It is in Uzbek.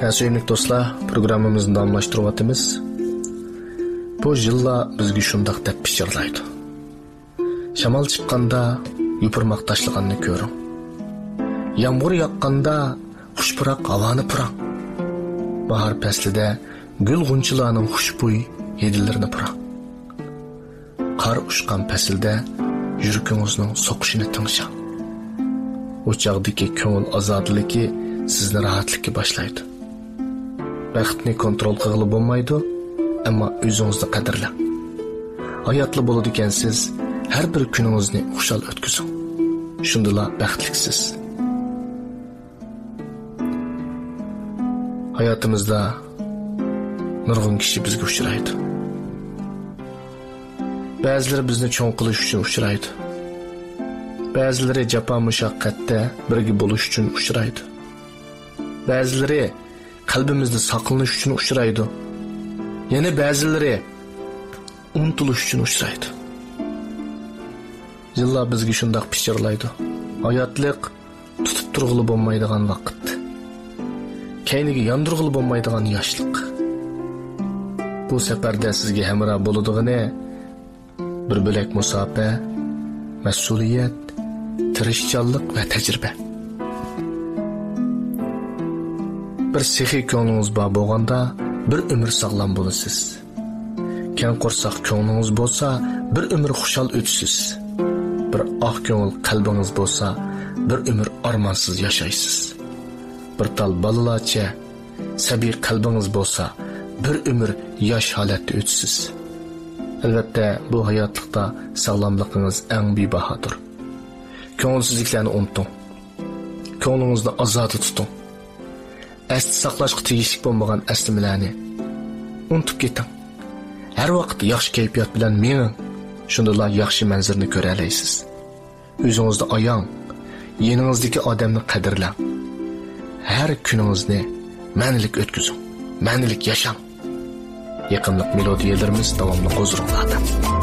Sevimli dostlar, programımızı damlaştırıvatımız. Bu yılla bizgi şundaq dep pişirlaydı. Şamal çıqqanda yupurmaq taşlığanını görün. Yağmur yaqqanda xushpurak havani puran. Bahar paslida gül g'unchilarning xushbo'y yedillarini puran. Qar ushqan paslda yuragingizning soqishini tingshang. O chaqdagi ko'ngil ozodligi sizni rahatlikka boshlaydi. Vaqtni kontrol qilib bo'lmaydi, ammo o'zingizni qadrlang. Hayotli bo'ladi ekansiz, har bir kuningizni xushal o'tkazing. Shundala baxtliksiz. Hayotimizda nurg'un kishi bizga uchraydi. Ba'zilari bizni cho'ng qilish uchun uchraydi. Ba'zilari jafo mushaqqatda birga bo'lish uchun uchraydi. Ba'zilari qalbimizda saqlanish uchun uchraydi. Yana ba'zilari unutilish uchun uchraydi. Yillar bizga shundoq pichirlaydi. Hayotlik tutib turg'ili bo'lmaydigan vaqt. Kayniga yondirg'ili bo'lmaydigan yoshlik. Bu safarda sizga hamroh bo'ladigani bir bo'lak musofa, mas'uliyat, tirishchanlik va tajriba. Bir sehiy ko'nglingiz bor bo'lganda bir umr sog'lom bo'lasiz. Keng qo'rsoq ko'nglingiz bo'lsa, bir umr xushal o'tasiz. Bir oq ko'ngil qalbingiz bo'lsa, bir umr armonsiz yashaysiz. Bir tal balalarcha sabiy qalbingiz bo'lsa, bir umr yosh holatda o'tasiz. Albatta, bu hayotlikda sog'lomligingiz eng bebahodir. Ko'ngilsizliklarni unuting. Ko'nglingizni ozod tuting. Asli saqlashga tegishli bo'lmagan aslimalarni unutib keting. Har vaqt yaxshi kayfiyat bilan mening, shundalar yaxshi manzarni ko'ra olasiz. O'zingizni oyong, yeningizdagi odamni qadrlang. Har kuningizni ma'nilik o'tkazing, ma'nilik yashang. Yaqinlik melodiyalarimiz davomli qo'zg'aladi.